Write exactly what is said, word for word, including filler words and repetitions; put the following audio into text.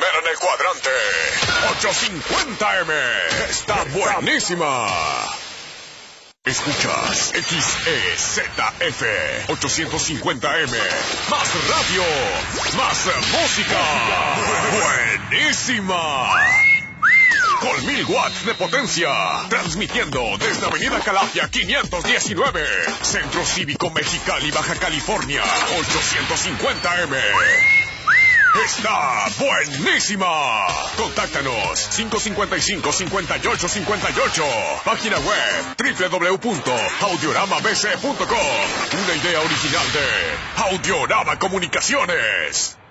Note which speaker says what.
Speaker 1: primera en el cuadrante. ochocientos cincuenta eme. Está buenísima. Escuchas X E Z F ochocientos cincuenta eme. Más radio, más música. Buenísima. Con mil watts de potencia. Transmitiendo desde Avenida Calafia quinientos diecinueve. Centro Cívico Mexicali, Baja California. ochocientos cincuenta eme. Está buenísima. Contáctanos cinco cinco cinco, cinco ocho cinco ocho. Página web doble u doble u doble u punto audiorama b c punto com. Una idea original de Audiorama Comunicaciones.